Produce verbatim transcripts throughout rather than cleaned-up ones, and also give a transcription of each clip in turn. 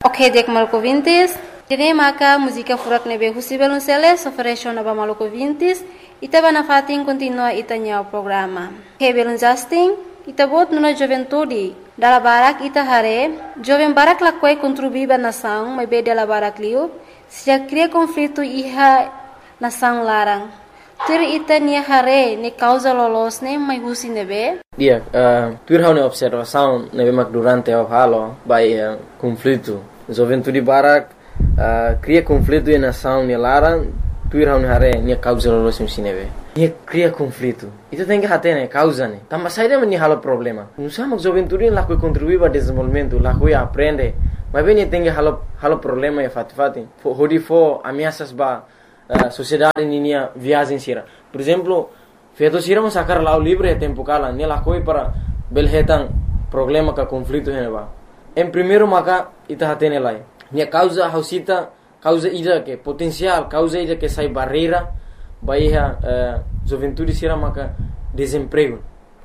Ok, dek Maluku Vintis. Dine maka música furak nebe husi belunceles ofereció naba Maluku Vintis. Ita bana fatin continua itanya o programa. Ok, belun Justin. Ita bot nuna juventude. Dala barak ita hare. Joven barak lakwai contribuiba nação, mas be dala barak liu. Se cria conflito iha nação larang. Tur ita nia hare ne causa lolos ne mai husi nebe. Dia, uh, tur hau ne observação nebe mak durante o halo by uh, conflito. Juventude barak uh, cria conflito e nação ne larang. Tur hau ne hare nia causa lolos ne nebe. Nia cria conflito. Ita tem que hate ne causa ne. Tamba saída me ni halo problema. Não sama juventude lá que contribui para desenvolvimento, lá que aprende. Mas bem tem que halo halo problema e fati fati. Hodi fo ameaças ba Uh, sociedade ninia viagem sira. Por exemplo, feito sira um sacar lá o livre é tempo cala, ne la coi para belhetan problema ka conflito heneba. Em primeiro maka ita hatene lai. Ne causa hausita, causa ida que potencial, causa ida que sai barreira, baia uh, juventude sira maka desemprego.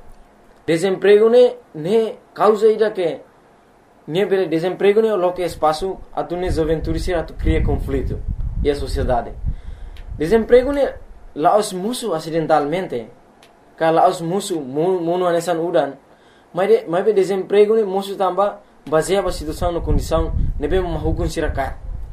Desemprego ne ne causa ida que ne bele desemprego ne lo que espaço atune juventude sira tu cria conflito e a sociedade. Desemprego ne laos musuh acidentalmente. Ka laos musuh munu anesan udan. Mas de, mas be desemprego ne musuh tamba baseia ba situação no condição nebe mahukun siraka.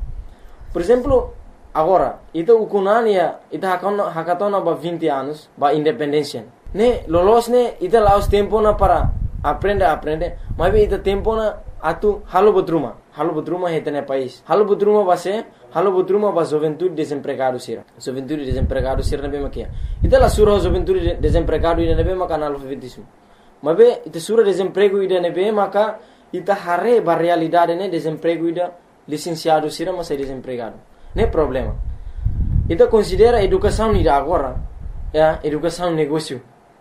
Por exemplo, agora, ita ukunania ita hakona hakatona ba vinte anos ba independência. Ne lolos ne ita laos tempo na para aprende aprende, mas be ita tempo na atu halo botruma. Halo botruma hetene país. Halo botruma base Halo botruma ba juventude desempregado sira. Juventude desempregado sira nebe makia. Ita la sura juventude desempregado ida nebe maka analfabetismo. Mabe ita sura desemprego ida nebe maka ita hare ba realidade ne desemprego ida licenciado sira mas é desempregado. Ne problema. Ita considera educação ida agora, ya, educação negócio.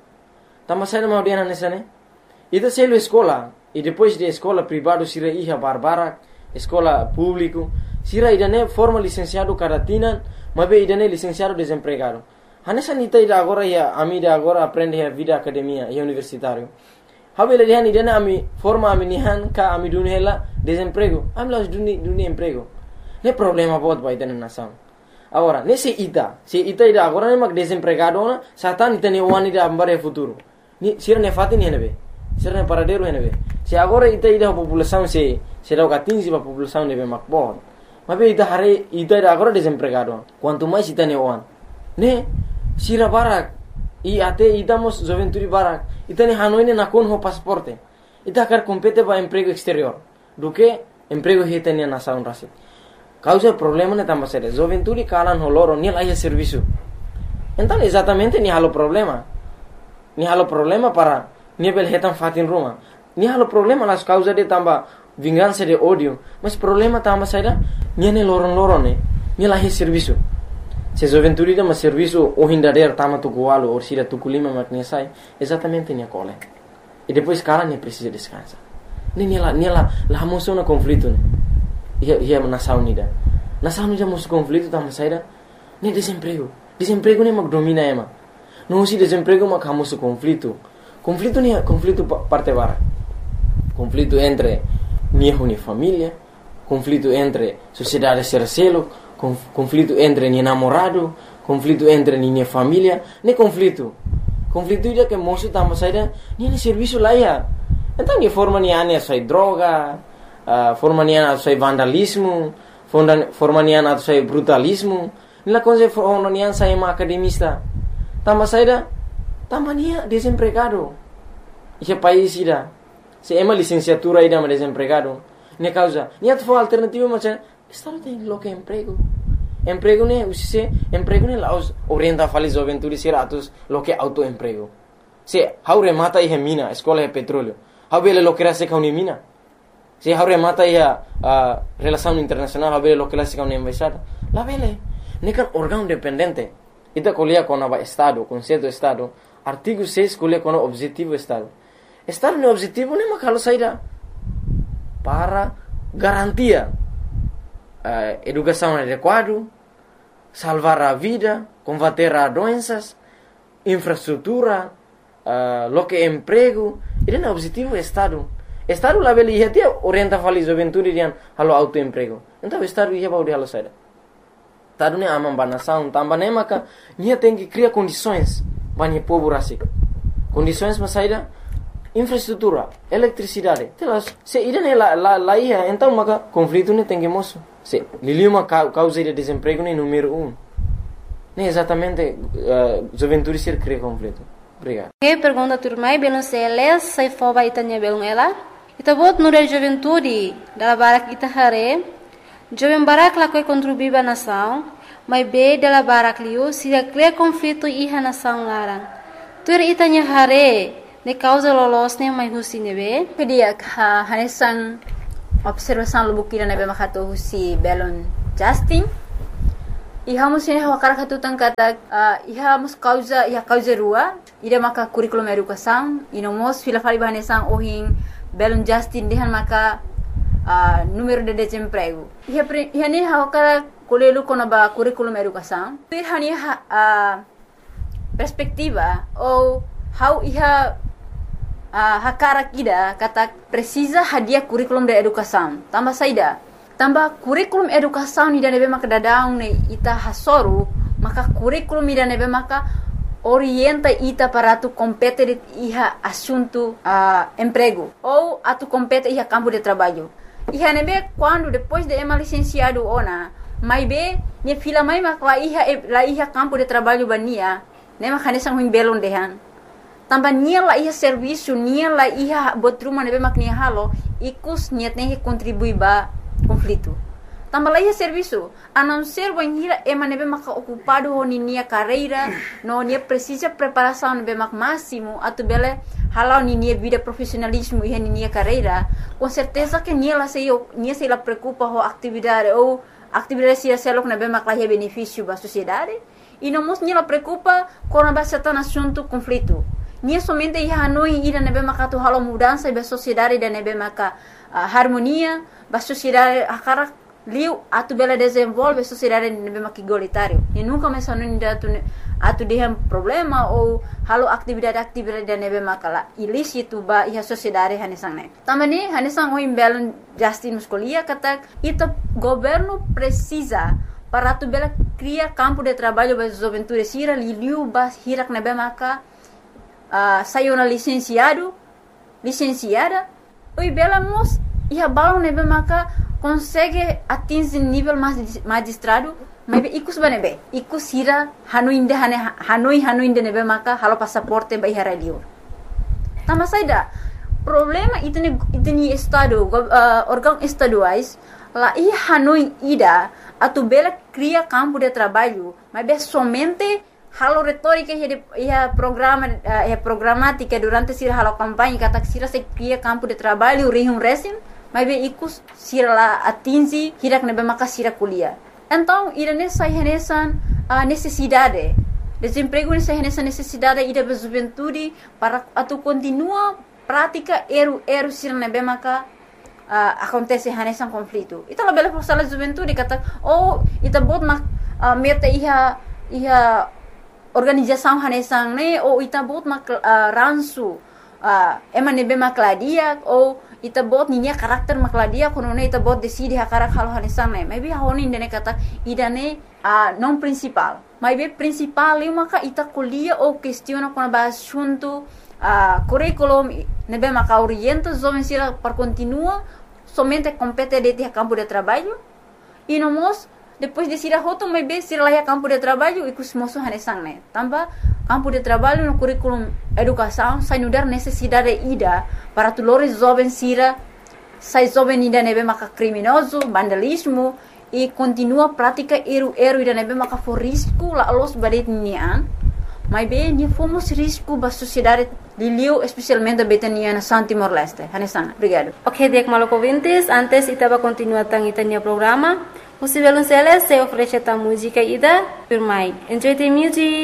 Tama sai ma odiana nessa ne. Ita selo escola e depois de escola privado sira iha barbara, escola público sira idane forma licenciado caratina, mas be idane licenciado desempregado. Hanessa nita ida agora ya ami ida agora aprende a vida academia e universitário. Habele dihan idane ami forma ami nihan ka ami dunhela desemprego. Ami las duni duni emprego. Ne problema bot ba idane nação. Agora, nesse ita, se ita ida agora ne mak desempregado na, satan ita ne wani ida ambare futuro. Ni sira ne fati ni nebe. Sira ne paradero nebe. Se agora ita ida população se se dá quinze ba população nebe mak bot. Mas be ita hare ita ida agora desempregado. Quanto mais ita ne wan. Ne sira barak i ate ita mos juventude barak. Ita ne hanoi ne nakon ho pasaporte. Ita kar compete ba emprego exterior. Do que emprego hita ne nação rasi. Causa problema ne tamba sere. Juventude kalan ho loro ni laia serviço. Então exatamente ni halo problema. Ni halo problema para ni bel hetan fatin ruma. Ni halo problema las causa de tamba vingança de ódio, mas problema tamba saída niane loron-loron ne, ni lahi serviço. Se juventude dama serviço o hindader tama tukualo ou sira tukulima matnia sai, exatamente nia cole. E depois cara ne precisa descansar. Ne ni la ni la la moção na conflito ne. Ia ia nação unida. Nação unida moção conflito tama saída ne desemprego. Desemprego ne mag domina ema. Não se desemprego mag hamoso conflito. Conflito ni conflito parte bara. Conflito entre niho ni família, conflito entre sociedade sercelo, conf, conflito entre ni namorado, conflito entre ni família, ne conflito. Conflito ida que moço tama saída, ni ne serviço lá ia. Então ni forma ni ane sai droga, uh, forma ni ane sai vandalismo, forma, forma ni ane sai brutalismo, ni la coisa forma ni ane sai uma academista. Tama saída, tama ni desempregado. Ia país ida. Se ema licenciatura ida ma desempregado, ne causa, ni at for alternativa ma c'è, Estado tem lo que emprego. Emprego ne usise, emprego ne laos orienta fali juventude siratus lo que autoemprego. Se haure mata i mina, escola e petróleo. Habele lo que rase ka mina. Se haure mata i uh, relação internacional, habele lo que rase ka embaixada. La vele, ne kan órgão dependente. Ita colia con aba estado, conceito estado, artigo seis colia con objetivo estado. Estado no objetivo ne makalo saída para garantia uh, educação adequada, salvar a vida, combater a doenças, infraestrutura, uh, lo que emprego. Esse é o objetivo do Estado. Estado lá beli ia dia orienta fali juventude dian halo autoemprego. Então estado ia baudi halo saida. Estado ne amam banação, tambah ne maka nia tem que criar condições bani povo rasik. Condições mas saida infraestrutura, eletricidade. Telas, se irene la la la ia, então maka conflito ne tem que moço. Se lili uma causa de desemprego ne número um. Nem exatamente uh, juventude ser cria conflito. Obrigado. Que pergunta turmai belum seles sai foba itanya belum ela. Ita bot nura juventude dala barak ita hare. Jovem barak la koi contribui ba nação, mas be dala barak liu se cria conflito iha nação larang. Tur itanya hare ne causa lolos ne mai husi nebe. Kedia ha hanesan observação lubukira nebe makato husi belon Justin. Iha mus ini hawakara katutan kata uh, iha mus causa iha causa rua ida maka curriculum educação ino mos fila fali bahanesan ohin belum Justin dehan maka uh, número de desemprego iha pre, iha ni hawakara kolelu kono ba curriculum educação iha ni ha, uh, perspectiva ou how iha uh, hakara kida kata precisa hadiah curriculum de educação tambah saida tambah kurikulum educação ni dane be maka dadang ne ita hasoru maka kurikulum ni dane be maka orienta ita para tu compete iha assunto uh, emprego ou atu compete iha campo de trabalho iha nebe quando depois de ema licenciado ona mai be ne fila mai maka iha la iha campo de trabalho bania ne maka ne sang belon dehan tambah nia la iha serviço nia la iha botruma nebe mak nia halo ikus niat ne contribui ba conflito. Tambah lagi serviço, a não ser banhira ema nebe maka ocupado honi nia carreira, no nia precisa preparação nebe mak máximo, atu bele halau ni nia vida profissionalismo e ni nia carreira, com certeza que nia la sei nia sei la preocupa ho atividade ou atividade se selok nebe mak lahi benefício ba sociedade, e não mos nia la preocupa com a certain assunto conflito. Nia somente ia hanoi ira nebe maka tu halau mudança ba sociedade da nebe maka uh, harmonia ba sociedade akara liu atu bela desenvolve sociedade nebe maka igualitário e nunca mais hanoi atu atu dehem problema ou halau atividade atividade da nebe maka la ilícito ba ia sociedade hanesang ne tamani hanesang o imbelon Justin muscolia kata ita governo precisa para tu bela criar campo de trabalho ba juventude sira liu ba hirak nebe maka Uh, saiu na licenciado, licenciada, oi bela mos ia balão nebe maka consegue atingir nível mais magistrado, mas be ikus banebe, ikus hira hanoi inde hane hanoi hanoi inde nebe maka halo passaporte ba ihara liur. Tambah saida problema itu ni itu ni estado uh, órgão estaduais lá ia hanoi ida atu bela cria campo de trabalho, mas be somente halo retórica e a programa e a programática durante sira halo campanha kata sira se cria campo de trabalho rihum resim mas be ikus sira la atingi hirak nebe maka sira kuliah então irane sai hanesan a necessidade desemprego ne sai hanesan necessidade ida be juventude para atu continua prática eru eru sira nebe maka uh, acontece hanesan conflito ita la bela forsala juventude kata oh ita bot mak uh, meta iha iha organização hanesang ne ou ita bot mak uh, ransu uh, ema nebe makladia ou ita bot ninya karakter makladia kono ne ita bot decide hakarak halo hanesang ne maybe honi ndene kata idane uh, non principal maybe principal eu maka ita kuliah ou questiona kono ba assunto uh, curriculum nebe maka orienta jovem sira para continua somente compete de campo de trabalho e no mos depois de sira hoto mai be sira laia campo de trabalho e kus moso hanesang ne tambah campo de trabalho no curriculum educação sai nudar necessidade ida para tulores jovem sira sai jovem ida nebe maka criminoso vandalismo e continua prática eru eru ida nebe maka for risco la los badet nian mai be ni fomos risco ba sociedade liliu especialmente betania na San Timor Leste hanesang obrigado. Ok, dek maloko vintes antes itaba continua tang itania programa. Musibalun Celes se oferece a música ida por mai. Enjoy the music.